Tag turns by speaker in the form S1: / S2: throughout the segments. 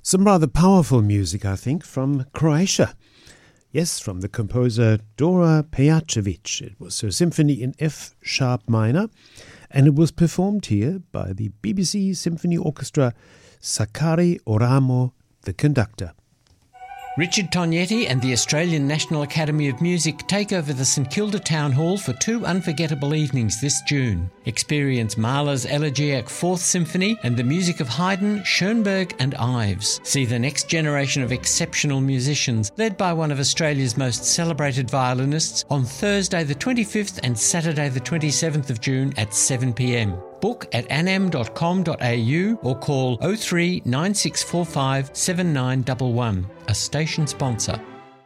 S1: Some rather powerful music, I think, from Croatia. Yes, from the composer Dora Pejacevic. It was her symphony in F-sharp minor, and it was performed here by the BBC Symphony Orchestra, Sakari Oramo, the conductor.
S2: Richard Tognetti and the Australian National Academy of Music take over the St Kilda Town Hall for 2 unforgettable evenings this June. Experience Mahler's Elegiac Fourth Symphony and the music of Haydn, Schoenberg and Ives. See the next generation of exceptional musicians led by one of Australia's most celebrated violinists on Thursday the 25th and Saturday the 27th of June at 7 p.m. Book at anam.com.au or call 03 9645 7911, a station sponsor.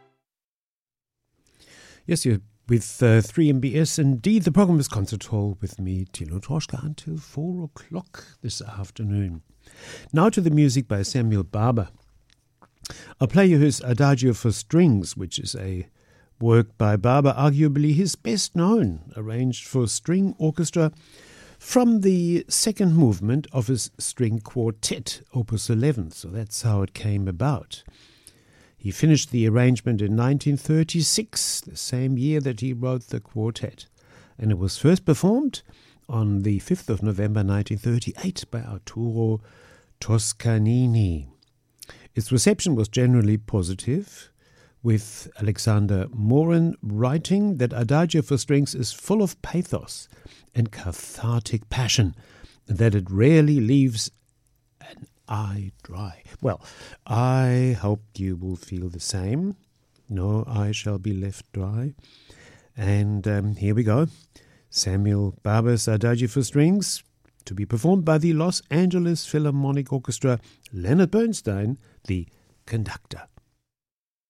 S1: Yes, you're with 3MBS. Indeed, the program is Concert Hall with me, Tilo Troschka, until 4 o'clock this afternoon. Now to the music by Samuel Barber. I'll play you his Adagio for Strings, which is a work by Barber, arguably his best known, arranged for string orchestra, from the second movement of his string quartet, Opus 11, so that's how it came about. He finished the arrangement in 1936, the same year that he wrote the quartet, and it was first performed on the 5th of November 1938 by Arturo Toscanini. Its reception was generally positive, with Alexander Morin writing that Adagio for Strings is full of pathos and cathartic passion, and that it rarely leaves an eye dry. Well, I hope you will feel the same. No eye shall be left dry. And here we go. Samuel Barber's Adagio for Strings, to be performed by the Los Angeles Philharmonic Orchestra, Leonard Bernstein, the conductor.